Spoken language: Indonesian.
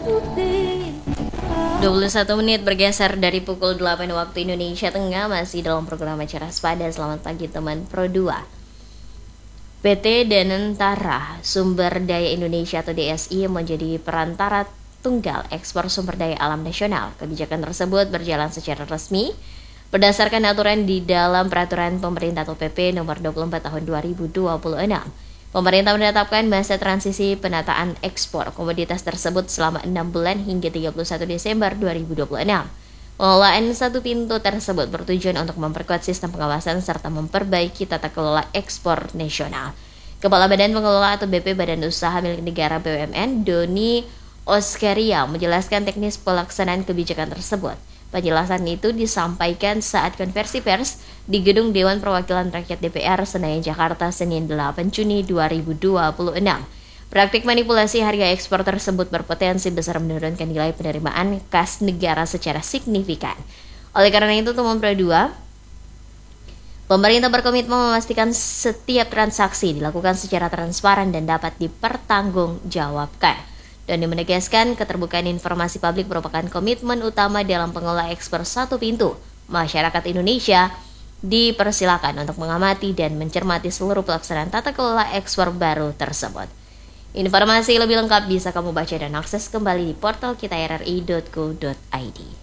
21 menit bergeser dari pukul 8 waktu Indonesia Tengah, masih dalam program acara Sepada. Selamat pagi teman Pro 2. PT Danantara Sumber Daya Indonesia atau DSI menjadi perantara tunggal ekspor sumber daya alam nasional. Kebijakan tersebut berjalan secara resmi berdasarkan aturan di dalam Peraturan Pemerintah atau PP Nomor 24 Tahun 2026. Pemerintah menetapkan masa transisi penataan ekspor komoditas tersebut selama 6 bulan hingga 31 Desember 2026. Pengelolaan satu pintu tersebut bertujuan untuk memperkuat sistem pengawasan serta memperbaiki tata kelola ekspor nasional. Kepala Badan Pengelola atau BP Badan Usaha Milik Negara BUMN, Doni Oskaria, menjelaskan teknis pelaksanaan kebijakan tersebut. Penjelasan itu disampaikan saat konversi pers di Gedung Dewan Perwakilan Rakyat DPR Senayan, Jakarta, Senin 8 Juni 2026. Praktik manipulasi harga ekspor tersebut berpotensi besar menurunkan nilai penerimaan kas negara secara signifikan. Oleh karena itu, teman Pro 2, pemerintah berkomitmen memastikan setiap transaksi dilakukan secara transparan dan dapat dipertanggungjawabkan. Dan menegaskan keterbukaan informasi publik merupakan komitmen utama dalam pengelola ekspor satu pintu. Masyarakat Indonesia dipersilakan untuk mengamati dan mencermati seluruh pelaksanaan tata kelola ekspor baru tersebut. Informasi lebih lengkap bisa kamu baca dan akses kembali di portal kita rri.co.id.